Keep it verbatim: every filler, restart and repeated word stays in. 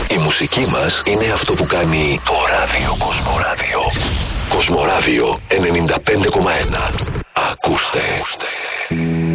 Η μουσική μας είναι αυτό που κάνει το ράδιο Κοσμοράδιο. Κοσμοράδιο ενενήντα πέντε κόμμα ένα. Ακούστε. Ακούστε.